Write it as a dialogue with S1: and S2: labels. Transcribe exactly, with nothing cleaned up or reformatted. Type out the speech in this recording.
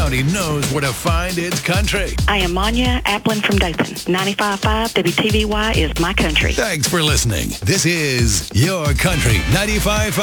S1: County knows where to find its country.
S2: I am Manya Applin from Dothan. ninety-five point five W T V Y is my country.
S1: Thanks for listening. This is Your Country ninety-five point five.